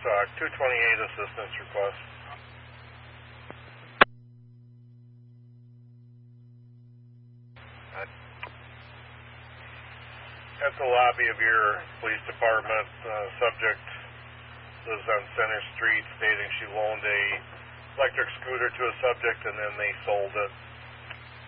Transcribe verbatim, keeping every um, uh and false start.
Woodstock, two twenty-eight assistance request. At the lobby of your police department, uh, subject lives on Center Street, stating she loaned a electric scooter to a subject and then they sold it.